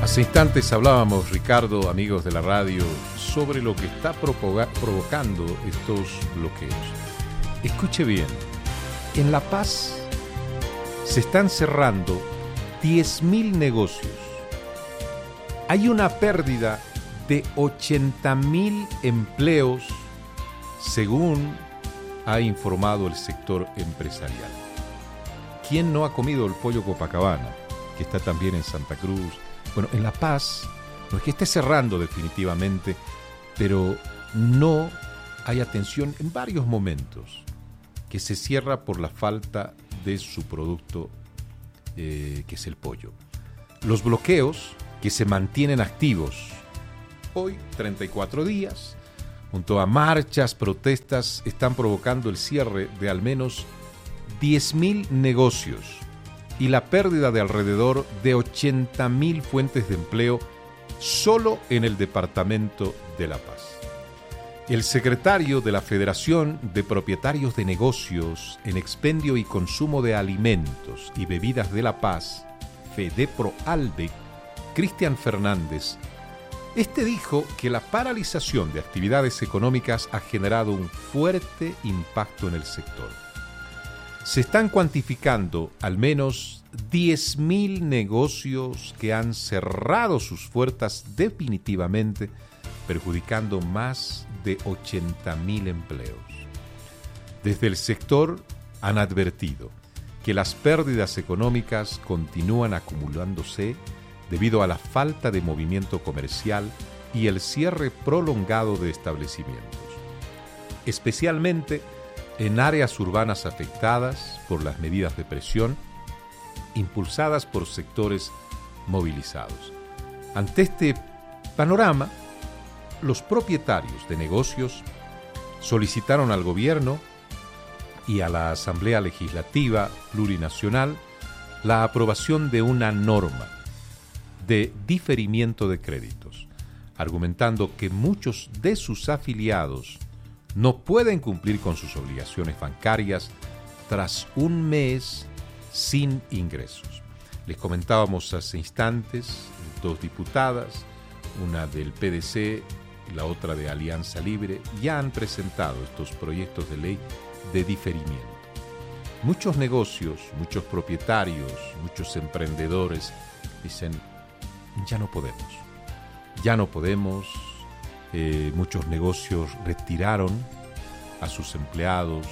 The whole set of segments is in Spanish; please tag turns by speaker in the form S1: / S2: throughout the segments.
S1: Hace instantes hablábamos, Ricardo, amigos de la radio, sobre lo que está provocando estos bloqueos. Escuche bien, en La Paz se están cerrando 10.000 negocios. Hay una pérdida de 80.000 empleos, según ha informado el sector empresarial. ¿Quién no ha comido el pollo Copacabana, que está también en Santa Cruz? Bueno, en La Paz, no es que esté cerrando definitivamente, pero no hay atención en varios momentos, que se cierra por la falta de su producto, que es el pollo. Los bloqueos que se mantienen activos, hoy 34 días, junto a marchas, protestas, están provocando el cierre de al menos 10.000 negocios y la pérdida de alrededor de 80.000 fuentes de empleo solo en el departamento de La Paz. El secretario de la Federación de Propietarios de Negocios en Expendio y Consumo de Alimentos y Bebidas de La Paz, FEDEPROALBE, Cristian Fernández, dijo que la paralización de actividades económicas ha generado un fuerte impacto en el sector. Se están cuantificando al menos 10.000 negocios que han cerrado sus puertas definitivamente, perjudicando más de 80.000 empleos. Desde el sector han advertido que las pérdidas económicas continúan acumulándose debido a la falta de movimiento comercial y el cierre prolongado de establecimientos, especialmente en áreas urbanas afectadas por las medidas de presión impulsadas por sectores movilizados. Ante este panorama, los propietarios de negocios solicitaron al gobierno y a la Asamblea Legislativa Plurinacional la aprobación de una norma de diferimiento de créditos, argumentando que muchos de sus afiliados no pueden cumplir con sus obligaciones bancarias tras un mes sin ingresos. Les comentábamos hace instantes, dos diputadas, una del PDC y la otra de Alianza Libre, ya han presentado estos proyectos de ley de diferimiento. Muchos negocios, muchos propietarios, muchos emprendedores dicen, ya no podemos. Muchos negocios retiraron a sus empleados.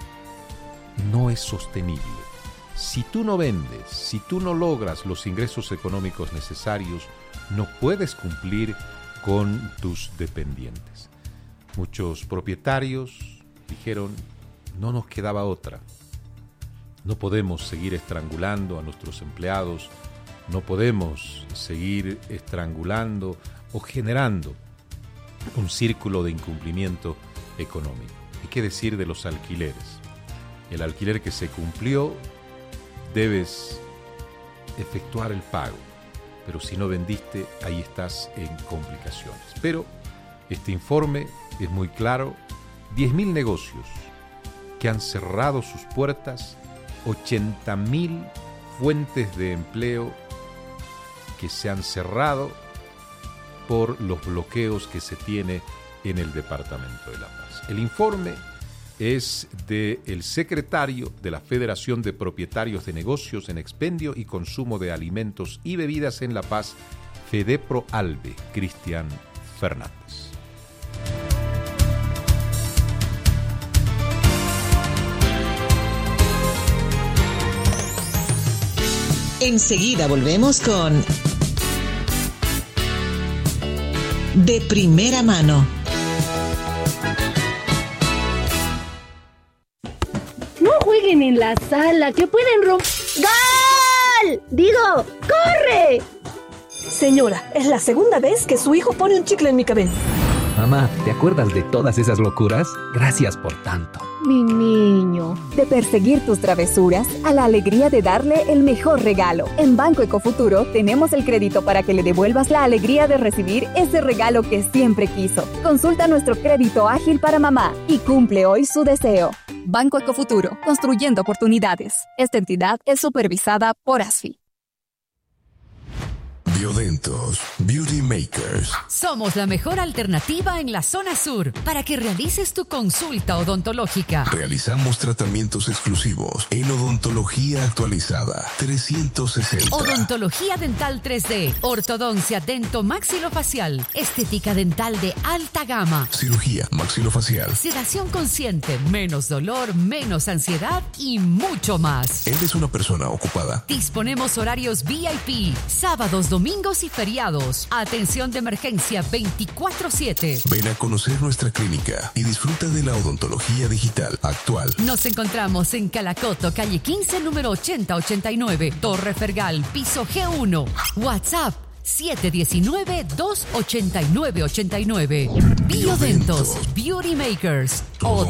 S1: No es sostenible. Si tú no vendes, si tú no logras los ingresos económicos necesarios, no puedes cumplir con tus dependientes. Muchos propietarios dijeron, no nos quedaba otra. No podemos seguir estrangulando a nuestros empleados, no podemos seguir estrangulando o generando un círculo de incumplimiento económico. ¿Y qué decir de los alquileres? El alquiler que se cumplió, debes efectuar el pago, pero si no vendiste, ahí estás en complicaciones. Pero este informe es muy claro, 10.000 negocios que han cerrado sus puertas, 80.000 fuentes de empleo que se han cerrado por los bloqueos que se tiene en el departamento de La Paz. El informe es del secretario de la Federación de Propietarios de Negocios en Expendio y Consumo de Alimentos y Bebidas en La Paz, FEDEPROALBE, Cristian Fernández.
S2: Enseguida volvemos con De Primera Mano.
S3: No jueguen en la sala, que pueden romper... ¡Gol! Digo, ¡corre!
S4: Señora, es la segunda vez que su hijo pone un chicle en mi cabeza.
S5: Mamá, ¿te acuerdas de todas esas locuras? Gracias por tanto.
S3: Mi niño.
S6: De perseguir tus travesuras a la alegría de darle el mejor regalo. En Banco Ecofuturo tenemos el crédito para que le devuelvas la alegría de recibir ese regalo que siempre quiso. Consulta nuestro crédito ágil para mamá y cumple hoy su deseo. Banco Ecofuturo, construyendo oportunidades. Esta entidad es supervisada por ASFI.
S7: Biodentos Beauty Makers.
S8: Somos la mejor alternativa en la zona sur para que realices tu consulta odontológica.
S7: Realizamos tratamientos exclusivos en odontología actualizada 360.
S8: Odontología dental 3D, ortodoncia dento-maxilofacial, estética dental de alta gama,
S7: cirugía maxilofacial,
S8: sedación consciente, menos dolor, menos ansiedad y mucho más.
S7: ¿Eres una persona ocupada?
S8: Disponemos horarios VIP, sábados, domingos y feriados. Atención de emergencia 24/7.
S7: Ven a conocer nuestra clínica y disfruta de la odontología digital actual.
S8: Nos encontramos en Calacoto, calle 15, número 8089, Torre Fergal, piso G1. WhatsApp 719-289-89. Biodentos Beauty Makers.